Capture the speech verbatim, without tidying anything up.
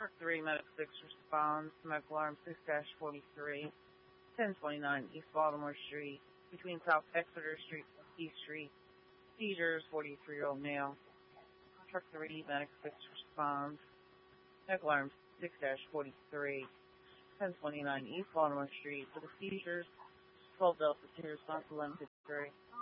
Truck three, Medic six responds. Medical alarm six dash forty-three, ten twenty-nine East Baltimore Street, between South Exeter Street and East Street. Seizures, forty-three-year-old male. Truck three, Medic six responds. Medical alarm six dash forty-three, ten twenty-nine East Baltimore Street. For the seizures, twelve Delta two response eleven fifty-three.